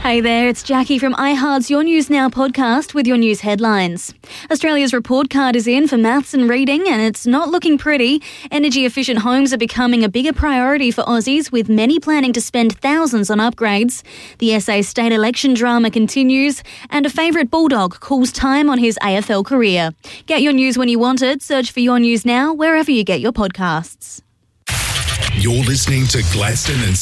Hey there, it's Jackie from iHeart's Your News Now podcast with your news headlines. Australia's report card is in for maths and reading, and it's not looking pretty. Energy-efficient homes are becoming a bigger priority for Aussies, with many planning to spend thousands on upgrades. The SA state election drama continues, and a favourite bulldog calls time on his AFL career. Get your news when you want it. Search for Your News Now wherever you get your podcasts. You're listening to Gladstone and